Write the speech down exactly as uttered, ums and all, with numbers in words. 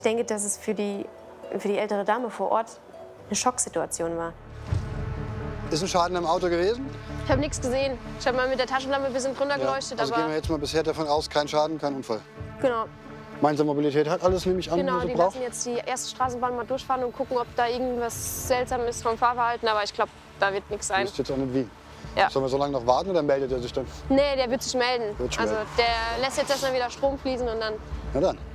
Ich denke, dass es für die, für die ältere Dame vor Ort eine Schocksituation war. Ist ein Schaden am Auto gewesen? Ich habe nichts gesehen. Ich habe mal mit der Taschenlampe ein bisschen drunter Ja. geleuchtet. Also aber gehen wir jetzt mal bisher davon aus, kein Schaden, kein Unfall. Genau, Meinst du, Mobilität hat alles, nehme ich an, genau was sie die braucht? lassen jetzt die erste Straßenbahn mal durchfahren und gucken, ob da irgendwas seltsam ist vom Fahrverhalten. Aber ich glaube, da wird nichts Du sein. bist jetzt auch nicht wie. Ja. Sollen wir so lange noch warten oder meldet er sich dann? Nee, der wird sich melden. Wird sich Also melden. der lässt jetzt erstmal wieder Strom fließen und dann Na dann.